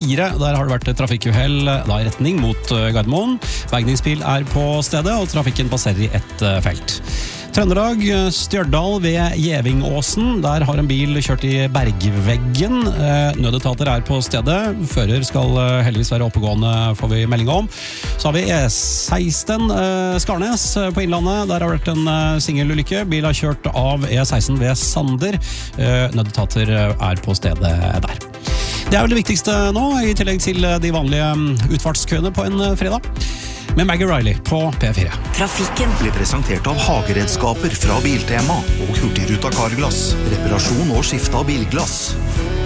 4, der har det vært et trafikkuhell da i retning mot Gardermoen. Bergningsbil på stedet, og trafikken passerer i ett felt. Trøndelag, Stjørdal ved Gjevingåsen. Der har en bil kjørt i bergveggen. Nødetater på stedet. Fører skal heldigvis være oppegående, får vi melding om. Så har vi E16 Skarnes på Innlandet. Der har vært en singelulykke. Bil har kjørt av E16 ved Sander. Nødetater på stedet der. Det vel det viktigste nå, i tillegg til de vanlige utfartskøene på en fredag. Med Maggie Riley på P4. Trafikken blir presentert av hageredskaper fra Biltema og Hurtigruta Carglass. Reparasjon og skifte av bilglass.